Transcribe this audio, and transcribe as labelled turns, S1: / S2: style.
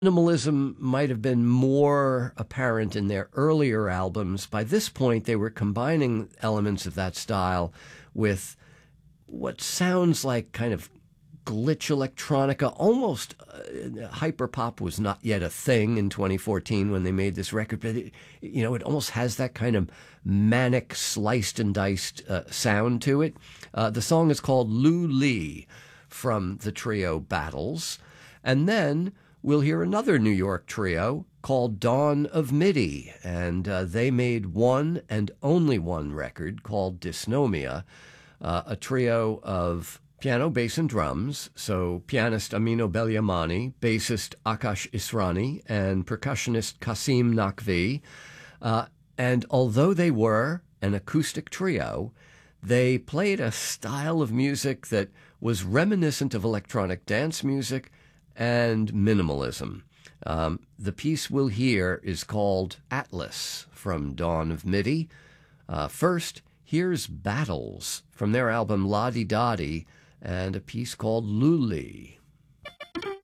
S1: Minimalism might have been more apparent in their earlier albums. By this point, they were combining elements of that style with what sounds like kind of glitch electronica, almost hyperpop was not yet a thing in 2014 when they made this record, but it almost has that kind of manic, sliced and diced sound to it. The song is called Lu Li from the trio Battles, and then we'll hear another New York trio called Dawn of MIDI, and they made one and only one record called Dysnomia, a trio of piano, bass, and drums, so pianist Amino Belyamani, bassist Akash Israni, and percussionist Kasim Naqvi. And although they were an acoustic trio, they played a style of music that was reminiscent of electronic dance music and minimalism. The piece we'll hear is called Atlas from Dawn of MIDI. First, here's Battles from their album La Di Da Di, and a piece called Lu Li.